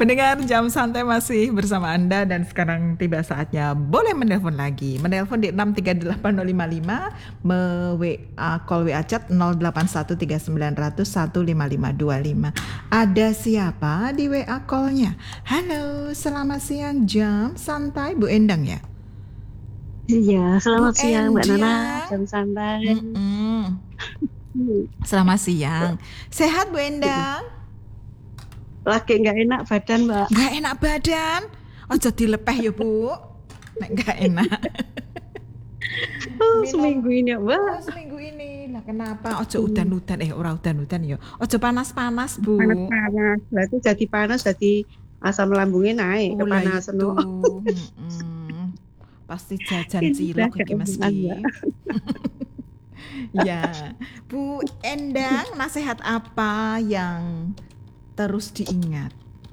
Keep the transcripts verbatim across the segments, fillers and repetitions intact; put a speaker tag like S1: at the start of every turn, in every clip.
S1: Pendengar Jam Santai masih bersama Anda dan sekarang tiba saatnya boleh menelpon lagi. Menelpon di enam tiga delapan nol lima lima, me-W A call W A chat nol delapan satu tiga sembilan nol nol satu lima lima dua lima. Ada siapa di W A call-nya? Halo, selamat siang Jam Santai, Bu Endang ya?
S2: Iya, selamat
S1: Bu
S2: siang Mbak Nana,
S1: Endang.
S2: jam santai.
S1: Mm-mm. Selamat siang. Sehat Bu Endang?
S2: Lagi nggak enak badan Mbak.
S1: Nggak enak badan? Ojo dilepeh ya Bu. Nek nggak enak.
S2: Oh,
S1: Minum.
S2: seminggu ini ya Mbak.
S1: Oh, seminggu ini. Lah kenapa ojo udan-udan eh ora udan-udan ya. Ojo panas-panas Bu.
S2: Panas-panas, berarti jadi panas, jadi asam lambungnya naik,
S1: Oh lah
S2: kepanasan.
S1: itu.
S2: No.
S1: Mm-mm. Pasti jajan
S2: Ini
S1: cilok
S2: agak
S1: iki mesti.
S2: enak,
S1: Ya, Bu Endang, nasihat apa yang terus diingat?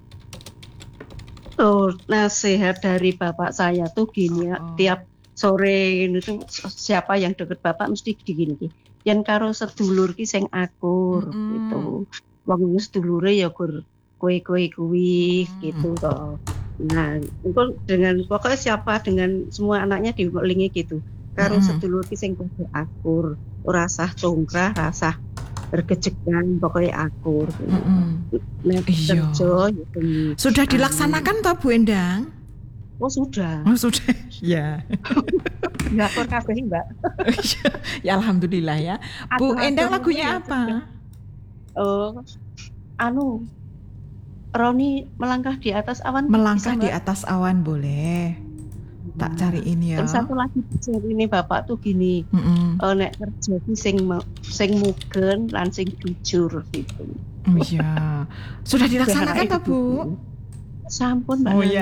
S2: Oh, nasihat dari bapak saya tuh gini ya,
S1: Oh.
S2: tiap sore ini tuh siapa yang deket bapak mesti gini. Yen karo sedulur ki sing akur
S1: Mm-mm.
S2: gitu. Wong sedulure ya gur kue-kue kuwi
S1: Mm.
S2: gitu toh. Nah, itu dengan pokoknya siapa dengan semua anaknya dilingi gitu. Karo
S1: Mm-mm.
S2: sedulur ki sing padha akur, ora sah congkrah, rasah bergejekan, pokoknya akur.
S1: Mm-mm.
S2: Nek
S1: Iya.
S2: kerja ya demi
S1: Sudah dilaksanakan toh Bu Endang?
S2: Oh sudah.
S1: Oh sudah. Ya.
S2: Nggak akur kabeh Mbak.
S1: Ya alhamdulillah ya. Bu
S2: Atur-atur
S1: Endang lagunya
S2: ya,
S1: apa?
S2: Oh, anu Roni melangkah di atas awan.
S1: Melangkah
S2: bisa,
S1: di
S2: Mbak?
S1: atas awan boleh. Tak cariin ya.
S2: Terus satu lagi ini bapak tuh gini,
S1: Mm-mm.
S2: oh, nek kerja ki sing sing mugen lan sing jujur gitu.
S1: Oh iya. Sudah dilaksanakan toh Bu?
S2: Sampun Mbak
S1: Oh
S2: Nana.
S1: iya.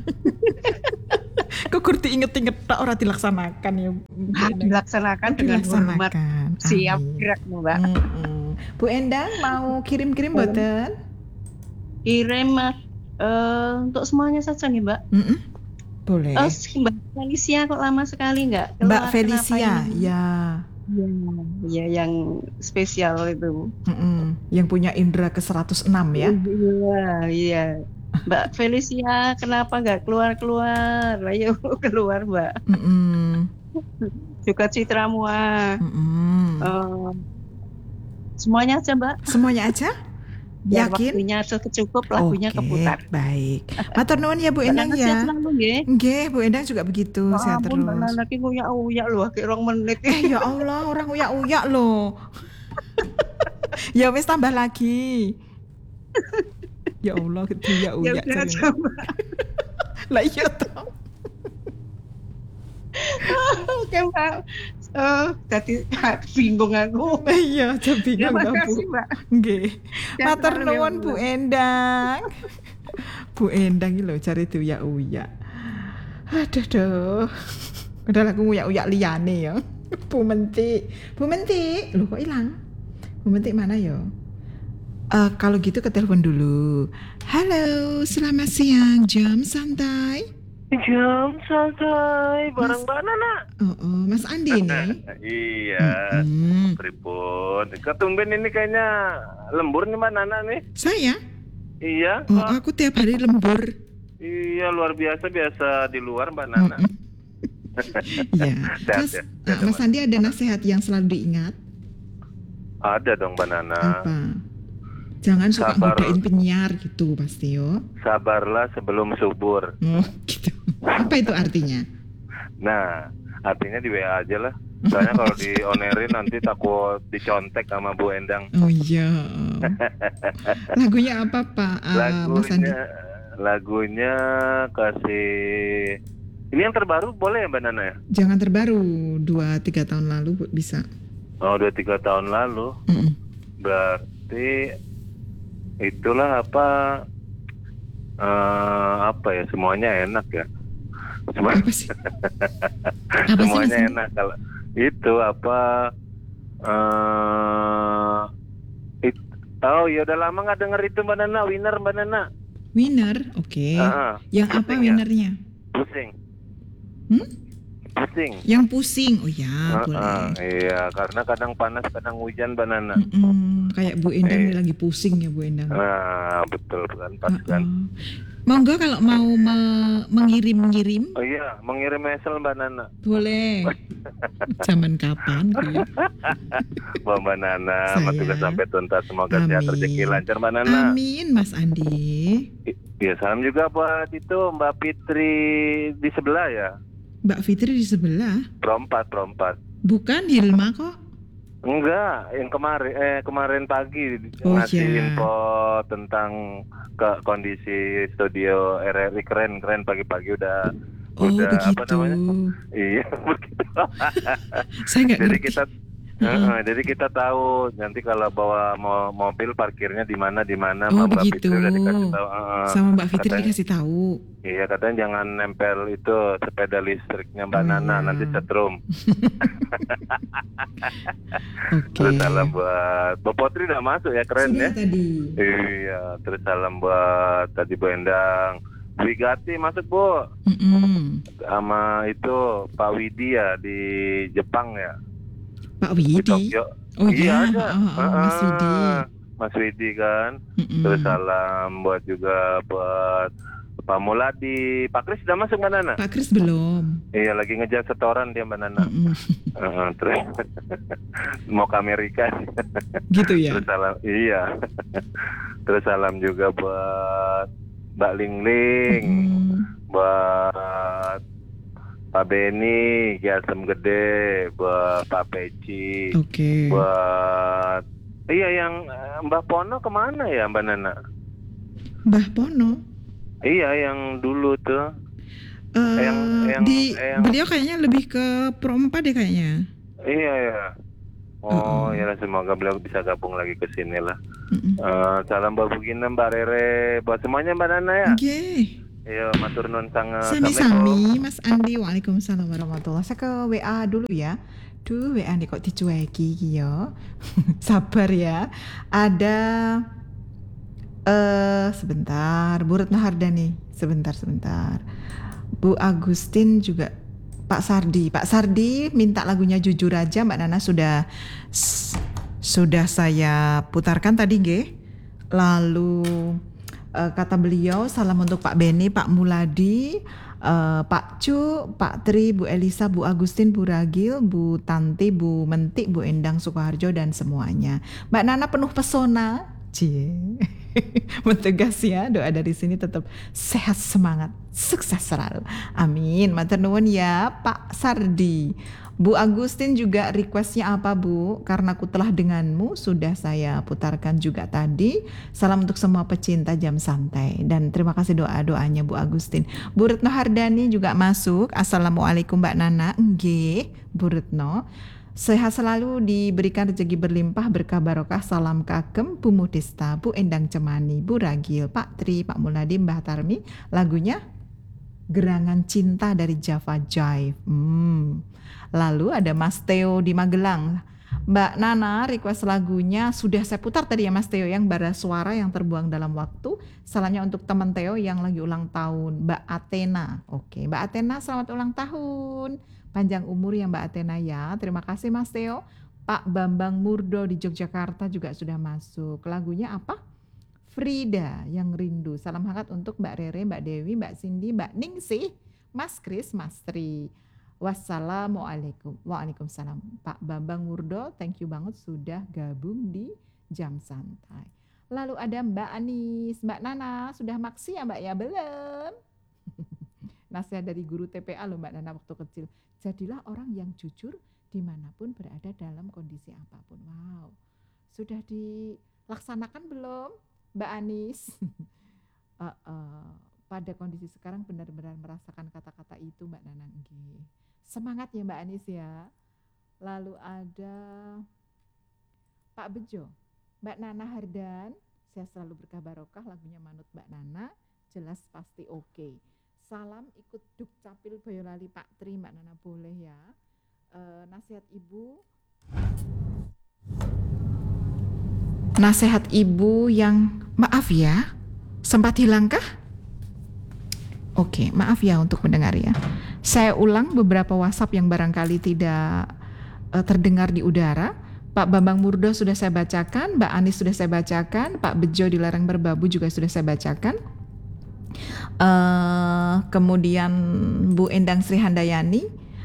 S1: Kok kurti inget-inget tak ora dilaksanakan ya.
S2: Nah, dilaksanakan
S1: Oh,
S2: dengan hormat.
S1: dilaksanakan.
S2: Siap
S1: Amin.
S2: gerak Mbak.
S1: Mm-mm. Bu Endang mau kirim-kirim boten?
S2: Kirim uh, untuk semuanya saja nih Mbak.
S1: Mm-mm. Boleh.
S2: Oh, Mbak Felicia kok lama sekali nggak?
S1: Mbak Felicia, ya.
S2: Ya, ya yang spesial itu.
S1: Mm-mm. Yang punya indera ke seratus enam ya?
S2: Iya, iya. Mbak Felicia, kenapa nggak keluar-keluar? Ayo keluar Mbak.
S1: Mm-mm.
S2: Juga Citra Mua.
S1: Mm-mm.
S2: Uh, semuanya aja Mbak.
S1: Semuanya aja?
S2: Biar
S1: Yakin?
S2: waktunya cukup lagunya
S1: Oke,
S2: keputar.
S1: baik. Matur nuwun ya Bu Endang ya. Nggih, Bu Endang juga begitu.
S2: Oh,
S1: Sehat
S2: ampun,
S1: terus.
S2: Mbak Nana ki nguyak-uyak loh, kayak rong menit.
S1: Eh ya Allah, orang uyak-uyak loh. Ya wis tambah lagi. Ya Allah, gitu ya uyak.
S2: Ya udah coba.
S1: Lah iya toh.
S2: Oke Mbak. Oh, tadi bingung aku.
S1: Iya, aja bingung
S2: Terima
S1: toh, Bu.
S2: kasih Mbak.
S1: Nggih.
S2: Sehat
S1: Matur
S2: selalu,
S1: nuwun
S2: ya,
S1: Bu
S2: Mbak.
S1: Endang. Bu Endang iki lho cari uyak-uyak. Aduh duh. Udah lagu uyak-uyak liyane ya. Bu Mentik. Bu Mentik, lho kok hilang? Bu Mentik mana ya? Uh, kalau gitu ke telepon dulu. Halo, selamat siang, Jam Santai.
S3: Jam Santai bareng Mbak Nana.
S1: Oh, oh, Mas Andi nih.
S3: Iya.
S1: Mm-mm.
S3: Pripun. Ketumben ini kayaknya lembur nih Mbak Nana nih.
S1: Saya?
S3: Iya.
S1: Oh,
S3: kok.
S1: aku tiap hari lembur.
S3: Iya, luar biasa biasa di luar Mbak Nana.
S1: Iya.
S3: Sehat,
S1: Mas,
S3: ya.
S1: uh, Mas Andi ada nasihat yang selalu diingat?
S3: Ada dong Mbak Nana.
S1: Apa? Jangan suka
S3: Sabar.
S1: godain penyiar gitu pasti yo.
S3: Sabarlah sebelum subur.
S1: Oh, gitu. Apa itu artinya?
S3: Nah, artinya di W A aja lah. Soalnya kalau di onerin nanti takut dicontek sama Bu Endang.
S1: Oh iya. Lagunya apa Pak? Uh, Mas Andi?
S3: Lagunya lagunya kasih ini yang terbaru boleh ya Mbak Nana ya?
S1: Jangan terbaru, dua tiga tahun lalu bisa.
S3: Oh, dua tiga tahun lalu.
S1: Mm-mm.
S3: Berarti itulah apa uh, apa ya, semuanya enak ya. Semua,
S1: Apa sih? Apa
S3: semuanya
S1: sih, Mas
S3: enak kalau itu apa uh, it, oh ya udah lama nggak denger itu Mbak Nana, Winner Mbak Nana.
S1: Winner, oke. Okay.
S3: Uh-huh.
S1: Yang apa
S3: Pusing
S1: winnernya?
S3: Ya? Pusing.
S1: Hmm?
S3: pusing.
S1: Yang pusing. Oh ya,
S3: Heeh,
S1: boleh.
S3: iya, karena kadang panas, kadang hujan, Mbak Nana.
S1: Mm-mm, kayak Bu Endang
S3: Eh.
S1: nih lagi pusing ya Bu Endang.
S3: Nah, betul kan, pas kan.
S1: Heeh. Monggo kalau mau me- mengirim-ngirim,
S3: Oh iya, mengirim mesel Mbak Nana.
S1: boleh. Zaman kapan gitu ya?
S3: Mbak Mbak Nana,
S1: Saya.
S3: Mas juga sampai tuntas. Semoga sehat,
S1: Amin.
S3: rezeki lancar Mbak Nana.
S1: Amin Mas Andi.
S3: I- Iya, salam juga buat itu Mbak Fitri di sebelah ya.
S1: Mbak Fitri di sebelah.
S3: Perompat, perompat.
S1: Bukan Hilma kok.
S3: Enggak, yang kemarin eh kemarin pagi
S1: Oh,
S3: ngasih
S1: iya.
S3: info tentang ke kondisi studio R R I keren keren pagi-pagi udah
S1: Oh
S3: udah apa
S1: begitu.
S3: namanya? Iya, begitu.
S1: Saya nggak
S3: Jadi
S1: ngerti.
S3: kita Heeh, jadi kita tahu nanti kalau bawa mo- mobil parkirnya di mana di mana
S1: Oh
S3: sama Mbak
S1: begitu.
S3: Fitri udah dikasih tahu. Heeh.
S1: Sama Mbak Fitri
S3: Katanya-
S1: dikasih tahu.
S3: Iya, katanya jangan nempel itu sepeda listriknya Mbak
S1: Oh,
S3: Nana,
S1: iya.
S3: nanti setrum.
S1: Oke.
S3: Terus salam buat Bu Potri udah masuk ya, keren
S1: Sudah
S3: ya.
S1: tadi.
S3: Iya, terus salam buat tadi Bu Endang. Bu Wigati masuk Bu,
S1: Mm-mm.
S3: sama itu Pak Widi ya di Jepang ya,
S1: Pak
S3: di
S1: Widi.
S3: Tokyo.
S1: Oh
S3: Iya
S1: iya,
S3: ada.
S1: oh, oh, Mas
S3: Heeh.
S1: Widi.
S3: Mas Widi kan.
S1: Mm-mm.
S3: Terus salam buat juga buat Pak Muladi. Pak Kris sudah masuk Mbak Nana?
S1: Pak Kris belum.
S3: Iya, lagi ngejar setoran dia Mbak Nana.
S1: Mm-mm.
S3: Heeh, terus mau ke Amerika.
S1: Gitu ya.
S3: Terus salam, iya. Terus salam juga buat Mbak Ling Ling,
S1: Mm-mm.
S3: buat Pak Beni, Giasem Gede, buat Pak Peci,
S1: Oke.
S3: buat iya yang eh, Mbak Pono kemana ya Mbak Nana?
S1: Mbah Pono.
S3: Iya yang dulu tuh.
S1: Eh,
S3: Yang- yang-
S1: di
S3: yang-
S1: beliau kayaknya lebih ke Pro empat deh kayaknya.
S3: Iya ya. Oh
S1: Mm-mm.
S3: ya, semoga beliau bisa gabung lagi ke sini lah.
S1: Mm-mm.
S3: Eh, salam Mbak Bugina, Mbak Rere, buat semuanya Mbak Nana ya.
S1: Oke.
S3: Iya, matur nuwun sangat.
S1: Sami-sami Mas Andi. Waalaikumsalam warahmatullahi. Saya ke W A dulu ya. Duh, W A nih kok dicueki iki ya. Sabar ya. Ada eh sebentar, Bu Retno Hardani. Sebentar, sebentar. Bu Agustin juga, Pak Sardi. Pak Sardi minta lagunya Jujur Aja, Mbak Nana sudah s- sudah saya putarkan tadi nggih. Lalu eh, kata beliau salam untuk Pak Beni, Pak Muladi, eh, Pak Cu, Pak Tri, Bu Elisa, Bu Agustin, Bu Ragil, Bu Tanti, Bu Mentik, Bu Endang Sukoharjo dan semuanya. Mbak Nana penuh pesona. Cie. Mentegas ya, doa dari sini tetap sehat, semangat, sukses selalu. Amin. Matur nuwun ya Pak Sardi. Bu Agustin juga requestnya apa Bu? Karena aku telah denganmu sudah saya putarkan juga tadi. Salam untuk semua pecinta jam santai dan terima kasih doa-doanya Bu Agustin. Bu Retno Hardani juga masuk. Assalamualaikum Mbak Nana. Nggih, Bu Retno. Sehat selalu, diberikan rezeki berlimpah, berkah barokah. Salam kagem Bu Mudista, Bu Endang Cemani, Bu Ragil, Pak Tri, Pak Muladi, Mbah Tarmi. Lagunya Gerangan Cinta dari Java Jive. Hmm. Lalu ada Mas Theo di Magelang. Mbak Nana request lagunya sudah saya putar tadi ya Mas Theo, yang bara suara yang terbuang dalam waktu. Salamnya untuk teman Theo yang lagi ulang tahun, Mbak Athena. Oke, Mbak Athena selamat ulang tahun. Panjang umur ya Mbak Athena ya. Terima kasih Mas Theo. Pak Bambang Murdo di Yogyakarta juga sudah masuk. Lagunya apa? Frida yang rindu. Salam hangat untuk Mbak Rere, Mbak Dewi, Mbak Cindy, Mbak Ningsih, Mas Kris, Mas Tri. Wassalamualaikum. Waalaikumsalam. Pak Bambang Murdo, thank you banget sudah gabung di Jam Santai. Lalu ada Mbak Anis, Mbak Nana, sudah maksi ya Mbak ya? Belum. Nasihat dari guru T P A loh Mbak Nana waktu kecil. Jadilah orang yang jujur dimanapun berada dalam kondisi apapun. Wow, sudah dilaksanakan belum Mbak Anis? uh, uh, pada kondisi sekarang benar-benar merasakan kata-kata itu Mbak Nana. Nggih. Semangat ya Mbak Anis ya. Lalu ada Pak Bejo, Mbak Nana Hardan, saya selalu berkah barokah, lagunya manut Mbak Nana, jelas pasti oke. Okay. Salam ikut Duk Capil Boyolali Pak Tri, Mbak Nana boleh ya. E, nasihat ibu. Nasihat ibu yang maaf ya, sempat hilangkah? Oke, maaf ya untuk mendengar ya. Saya ulang beberapa WhatsApp yang barangkali tidak uh, terdengar di udara. Pak Bambang Murdo sudah saya bacakan, Mbak Anis sudah saya bacakan, Pak Bejo di Lereng Merbabu juga sudah saya bacakan. Uh, kemudian Bu Endang Sri Handayani,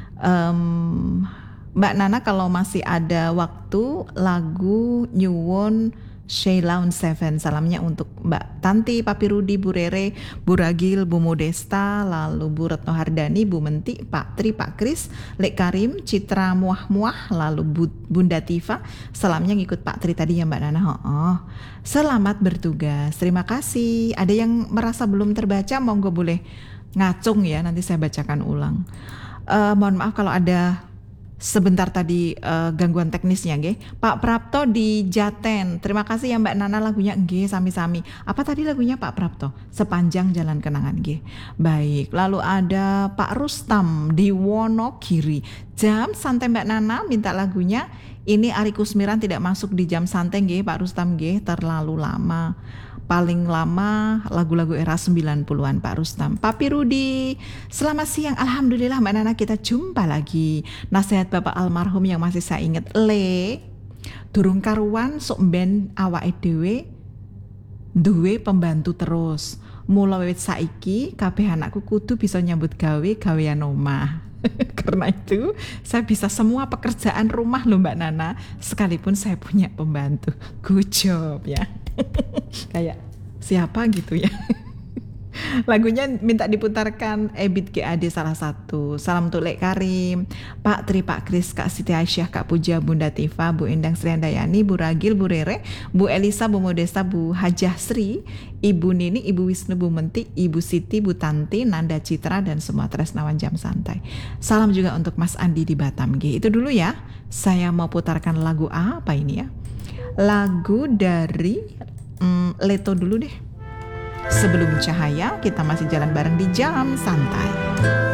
S1: um, Mbak Nana kalau masih ada waktu lagu Nyuwun Sheilaun Seven, salamnya untuk Mbak Tanti, Papi Rudi, Bu Rere, Bu Ragil, Bu Modesta, lalu Bu Retno Hardani, Bu Menti, Pak Tri, Pak Kris, Lek Karim, Citra Muah Muah, lalu Bu, Bunda Tifa, salamnya ngikut Pak Tri tadi ya Mbak Nana. Oh, selamat bertugas, terima kasih. Ada yang merasa belum terbaca, monggo boleh ngacung ya, nanti saya bacakan ulang. Uh, mohon maaf kalau ada sebentar tadi uh, gangguan teknisnya nggih. Pak Prapto di Jaten. Terima kasih ya Mbak Nana lagunya nggih sami-sami. Apa tadi lagunya Pak Prapto? Sepanjang Jalan Kenangan nggih. Baik, lalu ada Pak Rustam di Wonogiri. Jam santai Mbak Nana minta lagunya. Ini Ari Kusmiran tidak masuk di jam santai nggih Pak Rustam nggih, terlalu lama. Paling lama lagu-lagu era sembilan puluhan Pak Rustam. Papi Rudi, selamat siang. Alhamdulillah Mbak Nana kita jumpa lagi. Nasihat Bapak almarhum yang masih saya ingat, Le durung karuan sok ben awake dhewe duwe pembantu terus. Mula wiwit saiki kabeh anakku kudu bisa nyambut gawe gawean omah. Karena itu saya bisa semua pekerjaan rumah loh Mbak Nana, sekalipun saya punya pembantu. Good job ya. Kayak siapa gitu ya. Lagunya minta diputarkan Ebit G A D salah satu. Salam untuk Lek Karim, Pak Tri, Pak Kris, Kak Siti Aisyah, Kak Puja, Bunda Tifa, Bu Endang Sri Handayani, Bu Ragil, Bu Rere, Bu Elisa, Bu Modesta, Bu Hajah Sri, Ibu Nini, Ibu Wisnu, Bu Menti, Ibu Siti, Bu Tanti, Nanda Citra, dan semua tresnawan jam santai. Salam juga untuk Mas Andi di Batam G. Itu dulu ya. Saya mau putarkan lagu apa ini ya? Lagu dari hmm, Leto dulu deh. Sebelum Cahaya, kita masih jalan bareng di Jam Santai.